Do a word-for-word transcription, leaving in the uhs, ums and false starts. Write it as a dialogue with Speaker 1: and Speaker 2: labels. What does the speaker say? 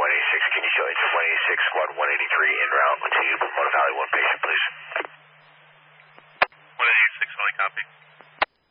Speaker 1: one eighty-six, can you show it's one eighty-six, squad one eighty-three, en route to Pomona Valley, one patient, please.